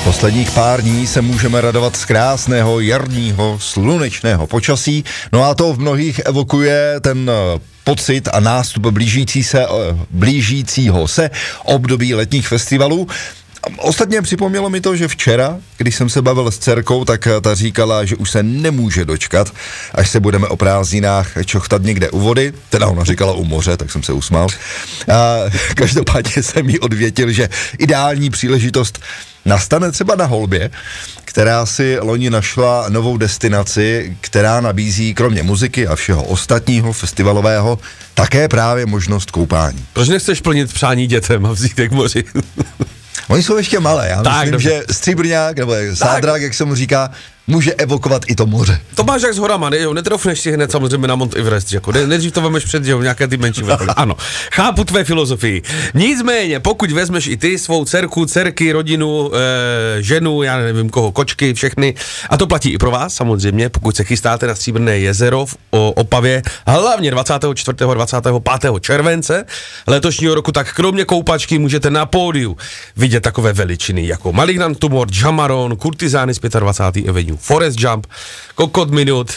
Posledních pár dní se můžeme radovat z krásného jarního slunečného počasí, no a to v mnohých evokuje ten pocit a nástup blížícího se období letních festivalů. Ostatně připomnělo mi to, že včera, když jsem se bavil s dcerkou, tak ta říkala, že už se nemůže dočkat, až se budeme o prázdninách čochtat někde u vody, teda ona říkala u moře, tak jsem se usmál. A každopádně jsem jí odvětil, že ideální příležitost nastane třeba na Holbě, která si loni našla novou destinaci, která nabízí kromě muziky a všeho ostatního festivalového také právě možnost koupání. Proč nechceš plnit přání dětem a vzít je k moři? Oni jsou ještě malé, já myslím, dobře. že stříbrňák, nebo sádrak, jak se mu říká, může evokovat i to moře. To máš jak s horama, netrofneš si hned samozřejmě na Mount Everest, jako nejdřív to vemeš před, že nějaké ty menší vrcholy. Ano, chápu tvé filozofii. Nicméně, pokud vezmeš i ty svou dcerky, rodinu, ženu, já nevím koho, kočky, všechny, a to platí i pro vás samozřejmě, pokud se chystáte na Stříbrné jezero v Opavě, hlavně 24. a 25. července letošního roku, tak kromě koupačky můžete na pódiu vidět takové veličiny jako Malignant Tumor, Jamaron, Kurtizány z 25. Avenue, Forest Jump, Kokot Minut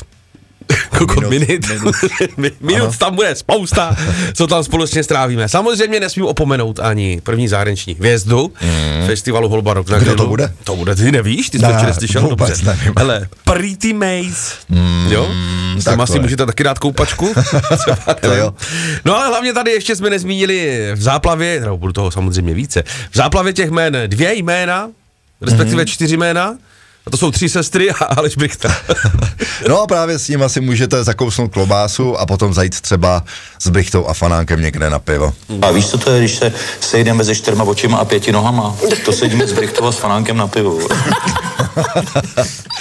tam bude spousta, co tam společně strávíme. Samozřejmě nesmím opomenout ani první zahraniční hvězdu festivalu Holba Rock na Grilu. Kdo to bude? To bude, ty nevíš, ty jsi ještě neslyšel? Vůbec nevím. Hele, Pretty Maze, jo? S tím asi můžete taky dát koupačku. To jo. No ale hlavně tady ještě jsme nezmínili v záplavě, nebo budu toho samozřejmě více, v záplavě těch jmén 2 jména, respektive 4 jména. A to jsou 3 sestry a Aleš Brichta. No a právě s ním asi můžete zakousnout klobásu a potom zajít třeba s Brichtou a Fanánkem někde na pivo. A víš, co to je, když se sejdeme se 4 očima a 5 nohama? To sedíme s Brichtou a s Fanánkem na pivo.